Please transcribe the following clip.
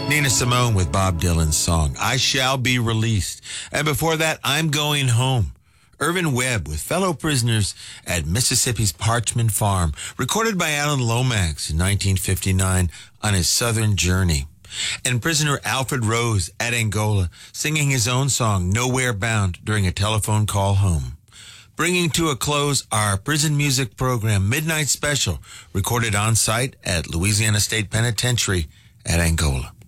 Nina Simone with Bob Dylan's song, I Shall Be Released. And before that, I'm Going Home. Irvin Webb with fellow prisoners at Mississippi's Parchman Farm, recorded by Alan Lomax in 1959 on his southern journey. And prisoner Alfred Rose at Angola, singing his own song, Nowhere Bound, during a telephone call home. Bringing to a close our prison music program, Midnight Special, recorded on site at Louisiana State Penitentiary at Angola.